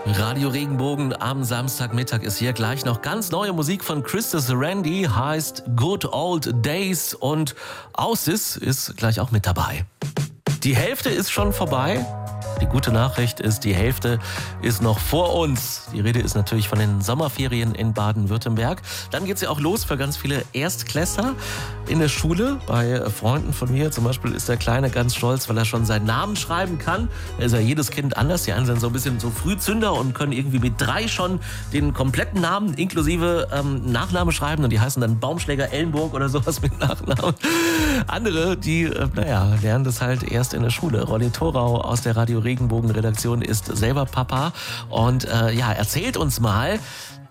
Radio Regenbogen am Samstagmittag ist hier gleich noch ganz neue Musik von Christus Randy, heißt Good Old Days, und Ausis ist gleich auch mit dabei. Die Hälfte ist schon vorbei. Die gute Nachricht ist, die Hälfte ist noch vor uns. Die Rede ist natürlich von den Sommerferien in Baden-Württemberg. Dann geht's ja auch los für ganz viele Erstklässler in der Schule. Bei Freunden von mir zum Beispiel ist der Kleine ganz stolz, weil er schon seinen Namen schreiben kann. Da ist ja jedes Kind anders. Die einen sind so ein bisschen so Frühzünder und können irgendwie mit 3 schon den kompletten Namen inklusive Nachname schreiben. Und die heißen dann Baumschläger Ellenburg oder sowas mit Nachnamen. Andere, die lernen das halt erst in der Schule. Rolli Thorau aus der Radio Regenbogen-Redaktion ist selber Papa und erzählt uns mal,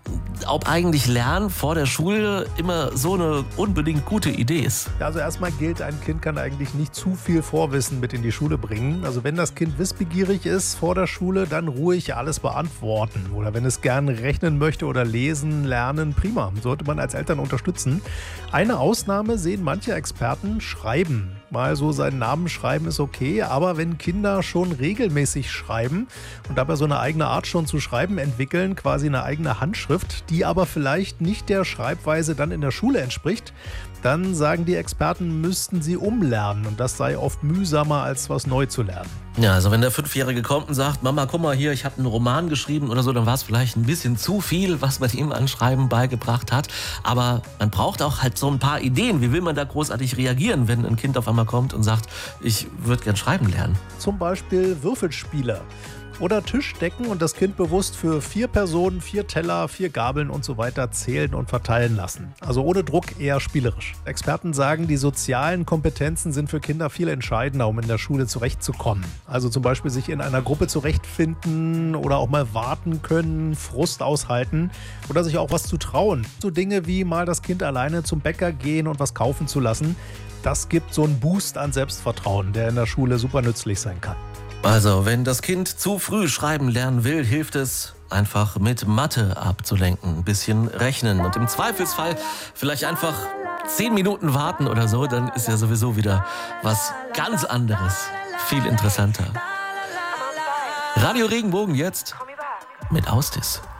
ob eigentlich Lernen vor der Schule immer so eine unbedingt gute Idee ist. Ja, also erstmal gilt, ein Kind kann eigentlich nicht zu viel Vorwissen mit in die Schule bringen. Also wenn das Kind wissbegierig ist vor der Schule, dann ruhig alles beantworten. Oder wenn es gern rechnen möchte oder lesen, lernen, prima. Sollte man als Eltern unterstützen. Eine Ausnahme sehen manche Experten: Schreiben. Mal so seinen Namen schreiben ist okay, aber wenn Kinder schon regelmäßig schreiben und dabei so eine eigene Art schon zu schreiben entwickeln, quasi eine eigene Handschrift, die aber vielleicht nicht der Schreibweise dann in der Schule entspricht, dann sagen die Experten, müssten sie umlernen, und das sei oft mühsamer, als was neu zu lernen. Ja, also wenn der 5-Jährige kommt und sagt, Mama, guck mal hier, ich habe einen Roman geschrieben oder so, dann war es vielleicht ein bisschen zu viel, was man ihm an Schreiben beigebracht hat. Aber man braucht auch halt so ein paar Ideen. Wie will man da großartig reagieren, wenn ein Kind auf einmal kommt und sagt, ich würde gern schreiben lernen? Zum Beispiel Würfelspiele. Oder Tischdecken und das Kind bewusst für 4 Personen, 4 Teller, 4 Gabeln und so weiter zählen und verteilen lassen. Also ohne Druck, eher spielerisch. Experten sagen, die sozialen Kompetenzen sind für Kinder viel entscheidender, um in der Schule zurechtzukommen. Also zum Beispiel sich in einer Gruppe zurechtfinden oder auch mal warten können, Frust aushalten oder sich auch was zu trauen. So Dinge wie mal das Kind alleine zum Bäcker gehen und was kaufen zu lassen. Das gibt so einen Boost an Selbstvertrauen, der in der Schule super nützlich sein kann. Also, wenn das Kind zu früh schreiben lernen will, hilft es, einfach mit Mathe abzulenken, ein bisschen rechnen und im Zweifelsfall vielleicht einfach 10 Minuten warten oder so, dann ist ja sowieso wieder was ganz anderes, viel interessanter. Radio Regenbogen jetzt mit Ausis.